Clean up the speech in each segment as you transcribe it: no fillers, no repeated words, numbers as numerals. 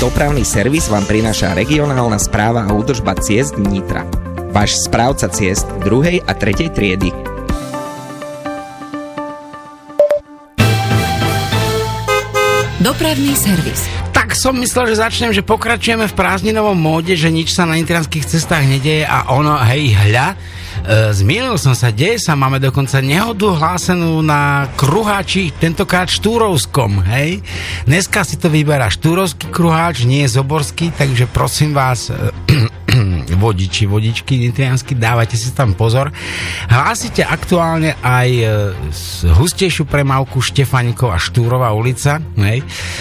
Dopravný servis vám prináša regionálna správa a údržba ciest Nitra. Váš správca ciest 2. a 3. triedy. Dopravný servis. Tak som myslel, že začnem, že pokračujeme v prázdninovom móde, že nič sa na nitrianskych cestách nedeje a ono, hej, hľa, zmienil som sa, deje sa, máme dokonca nehodu hlásenú na Kruháči, tentokrát Štúrovskom, hej. Dneska si to vyberá Štúrovský Kruháč, nie Zoborský, takže prosím vás, vodičky nitriansky, dávajte si tam pozor. Hlásite aktuálne aj hustejšiu premávku Štefánikova Štúrová ulica, hej.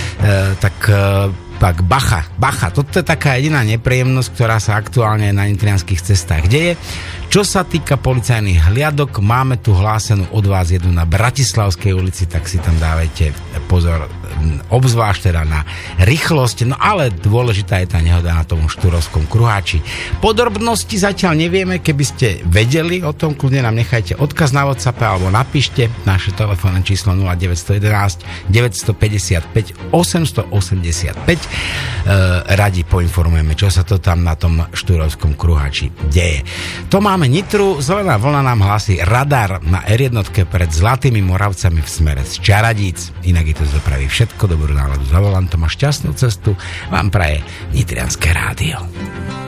Tak bacha, toto je taká jediná nepríjemnosť, ktorá sa aktuálne na nitrianskych cestách deje. Čo sa týka policajných hliadok, máme tu hlásenú od vás jednu na Bratislavskej ulici, tak si tam dávajte pozor, obzvlášť teda na rýchlosť, no ale dôležitá je tá nehoda na tom Štúrovskom Kruháči. Podrobnosti zatiaľ nevieme, keby ste vedeli o tom, kľudne nám nechajte odkaz na WhatsApp alebo napíšte naše telefónne číslo 0911 955 885. Radi poinformujeme, čo sa to tam na tom Štúrovskom Kruháči deje. To máme Nitru, zelená vlna nám hlási radar na R1 pred Zlatými Moravcami v smere z Čaradíc. Inak je to z dopravy všetko, dobrú náladu za volantom a šťastnú cestu vám praje Nitrianske rádio.